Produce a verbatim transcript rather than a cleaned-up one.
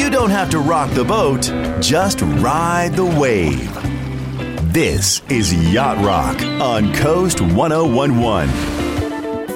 You don't have to rock the boat, just ride the wave. This is Yacht Rock on Coast ten eleven.